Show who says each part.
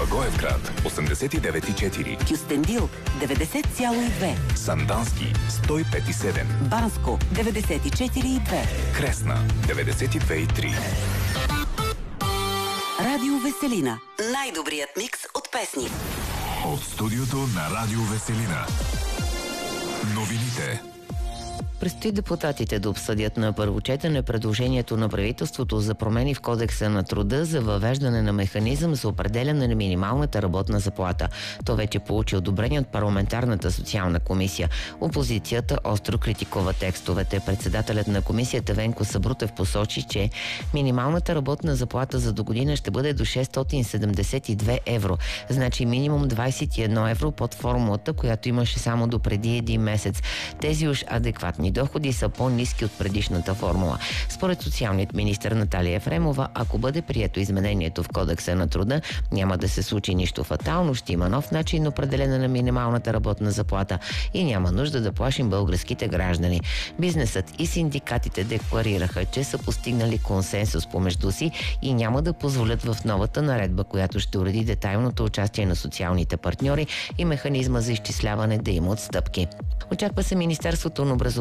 Speaker 1: Благоевград 89,4,
Speaker 2: Кюстендил 90,2,
Speaker 1: Сандански 105,7,
Speaker 2: Банско 94,2,
Speaker 1: Кресна 92,3.
Speaker 2: Радио Веселина. Най-добрият микс от песни.
Speaker 1: От студиото на Радио Веселина. Новините.
Speaker 3: Предстои депутатите да обсъдят на първо четене предложението на правителството за промени в Кодекса на труда за въвеждане на механизъм за определяне на минималната работна заплата. То вече получи одобрение от парламентарната социална комисия. Опозицията остро критикува текстовете. Председателят на комисията Венко Сабрутев посочи, че минималната работна заплата за догодина ще бъде до 672 евро. Значи минимум 21 евро под формулата, която имаше само до преди един месец. Тези уж адекватни доходи са по-ниски от предишната формула. Според социалният министър Наталия Ефремова, ако бъде прието изменението в Кодекса на труда, няма да се случи нищо фатално, ще има нов начин на определене на минималната работна заплата и няма нужда да плашим българските граждани. Бизнесът и синдикатите декларираха, че са постигнали консенсус помежду си и няма да позволят в новата наредба, която ще уреди детайлното участие на социалните партньори и механизма за изчисляване да има отстъпки. Очаква се Министерството на образованието